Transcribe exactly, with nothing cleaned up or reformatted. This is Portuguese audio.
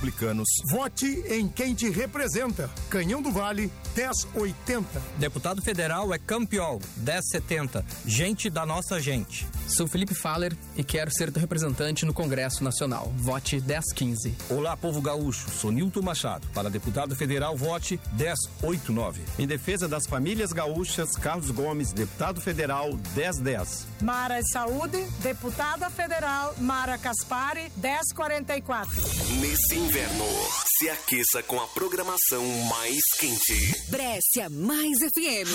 republicanos. Vote em quem te representa. Canhão do Vale, dez oitenta. Deputado federal é Campiol, dez setenta. Gente da nossa gente. Sou Felipe Faller e quero ser teu representante no Congresso Nacional. Vote dez quinze. Olá, povo gaúcho. Sou Nilton Machado. Para deputado federal, vote dez oitenta e nove. Em defesa das famílias gaúchas, Carlos Gomes, deputado federal, dez dez. Mara Saúde, deputada federal, Mara Caspari, dez quarenta e quatro. Nesse inverno, se aqueça com a programação mais quente. Brescia Mais F M.